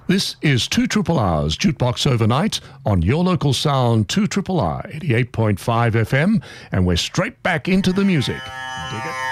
This is 2 Triple R's Jukebox Overnight on your local sound 2 Triple R 88.5 FM, and we're straight back into the music. Dig it?